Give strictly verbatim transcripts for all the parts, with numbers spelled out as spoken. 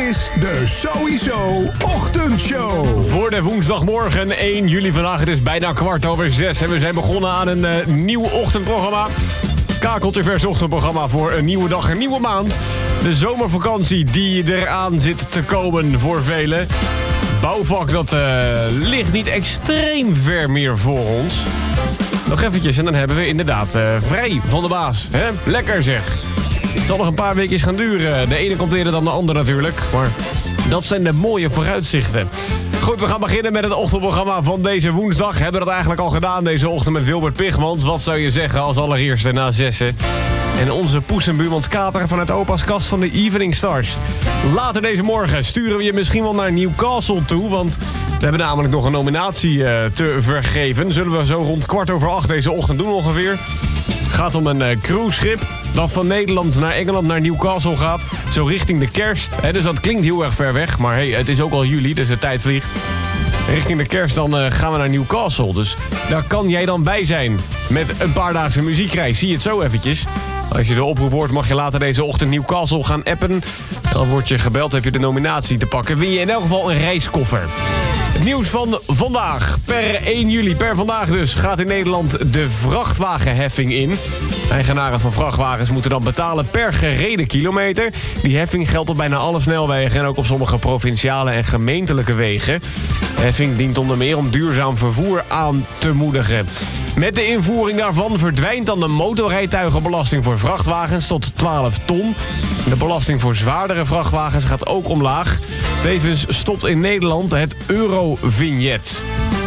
is de Sowieso Ochtendshow. Voor de woensdagmorgen één juli vandaag. Het is bijna kwart over zes en we zijn begonnen aan een uh, nieuw ochtendprogramma. Kakeltevers ochtendprogramma voor een nieuwe dag, een nieuwe maand. De zomervakantie die eraan zit te komen voor velen. Bouwvak, dat uh, ligt niet extreem ver meer voor ons. Nog eventjes en dan hebben we inderdaad uh, vrij van de baas. Hè? Lekker zeg. Het zal nog een paar weken gaan duren. De ene komt eerder dan de ander natuurlijk. Maar dat zijn de mooie vooruitzichten. Goed, we gaan beginnen met het ochtendprogramma van deze woensdag. We hebben dat eigenlijk al gedaan deze ochtend met Wilbert Pigmans. Wat zou je zeggen als allereerste na zessen? En onze poes en buurmans Kater vanuit opa's kast van de Evening Stars. Later deze morgen sturen we je misschien wel naar Newcastle toe. Want we hebben namelijk nog een nominatie uh, te vergeven. Zullen we zo rond kwart over acht deze ochtend doen ongeveer. Het gaat om een uh, cruiseschip dat van Nederland naar Engeland naar Newcastle gaat. Zo richting de kerst. He, dus dat klinkt heel erg ver weg. Maar hey, het is ook al juli, dus de tijd vliegt. Richting de kerst dan uh, gaan we naar Newcastle. Dus daar kan jij dan bij zijn. Met een paardaagse muziekreis. Zie je het zo eventjes. Als je de oproep hoort mag je later deze ochtend Newcastle gaan appen. Dan word je gebeld, heb je de nominatie te pakken. Win je in elk geval een reiskoffer. Het nieuws van vandaag. Per één juli, per vandaag dus, gaat in Nederland de vrachtwagenheffing in. Eigenaren van vrachtwagens moeten dan betalen per gereden kilometer. Die heffing geldt op bijna alle snelwegen en ook op sommige provinciale en gemeentelijke wegen. De heffing dient onder meer om duurzaam vervoer aan te moedigen. Met de invoering daarvan verdwijnt dan de motorrijtuigenbelasting voor vrachtwagens tot twaalf ton. De belasting voor zwaardere vrachtwagens gaat ook omlaag. Tevens stopt in Nederland het Eurovignet.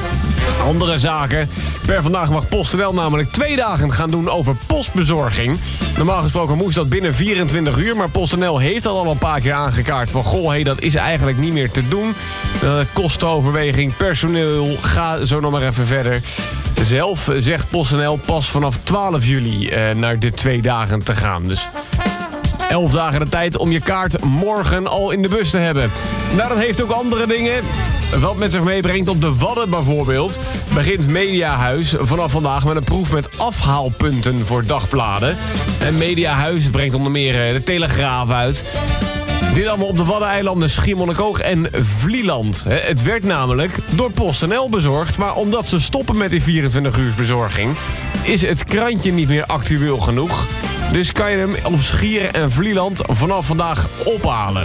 Andere zaken. Per vandaag mag PostNL namelijk twee dagen gaan doen over postbezorging. Normaal gesproken moest dat binnen vierentwintig uur... maar PostNL heeft dat al een paar keer aangekaart van... goh, hey, dat is eigenlijk niet meer te doen. Uh, kostenoverweging, personeel, ga zo nog maar even verder. Zelf zegt PostNL pas vanaf twaalf juli uh, naar de twee dagen te gaan. Dus elf dagen de tijd om je kaart morgen al in de bus te hebben. Nou, dat heeft ook andere dingen. Wat met zich meebrengt op de Wadden bijvoorbeeld... begint Mediahuis vanaf vandaag met een proef met afhaalpunten voor dagbladen. En Mediahuis brengt onder meer de Telegraaf uit. Dit allemaal op de Waddeneilanden, Schiermonnikoog en Vlieland. Het werd namelijk door PostNL bezorgd... maar omdat ze stoppen met die vierentwintig uur bezorging... is het krantje niet meer actueel genoeg. Dus kan je hem op Schier en Vlieland vanaf vandaag ophalen.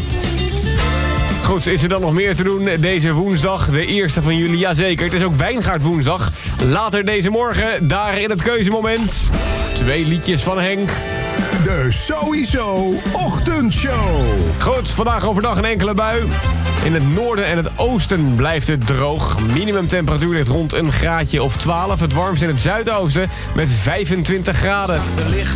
Goed, is er dan nog meer te doen deze woensdag, de eerste van juli? Jazeker, het is ook Wijngaard woensdag. Later deze morgen, daar in het keuzemoment, twee liedjes van Henk. De Sowieso Ochtendshow. Goed, vandaag overdag een enkele bui. In het noorden en het oosten blijft het droog. Minimumtemperatuur ligt rond een graadje of twaalf. Het warmst in het zuidoosten met vijfentwintig graden.